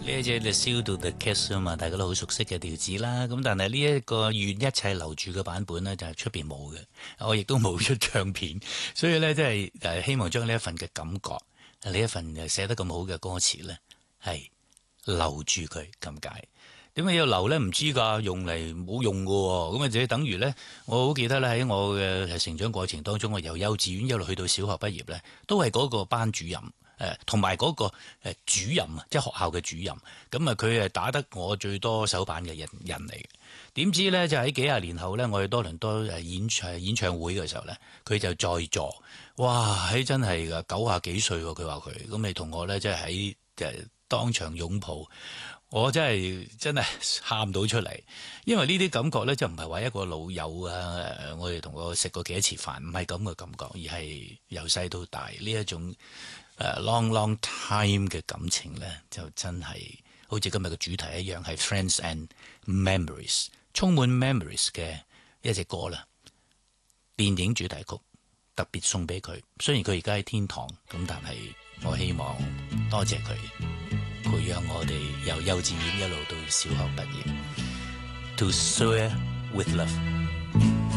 呢一隻就燒到 The Kiss 啊嘛，大家都好熟悉嘅調子啦。咁但係呢一個願一切留住嘅版本呢，就係出邊冇嘅，我亦都冇出唱片，所以呢，真係希望將呢一份嘅感覺，呢一份寫得咁好嘅歌詞呢，係留住佢咁解。點解要留呢？唔知㗎，用嚟冇用㗎喎。咁啊，就等於呢，我好記得咧喺我嘅成長過程當中，我由幼稚園一路去到小學畢業呢，都係嗰個班主任。同埋嗰個主任啊，即係學校嘅主任，咁啊佢係打得我最多手板嘅人嚟嘅。點知咧就喺幾廿年後咧，我去多倫多演唱會嘅時候咧，佢就在座，哇！喺真係㗎90幾歲喎，佢話佢咁你同我咧即係喺當場擁抱，我真係喊到出嚟，因為呢啲感覺咧就唔係話一個老友啊，我哋同我食過幾多次飯，唔係咁嘅感覺，而係由細到大呢一種。long time 嘅感情呢，就真係好似今日嘅主題一樣，係 Friends and Memories， 充滿 memories 嘅一隻歌啦。電影主題曲特別送俾佢，雖然佢而家喺天堂，咁但係我希望多謝佢培養我哋由幼稚園一路到小學畢業。To Swear with Love。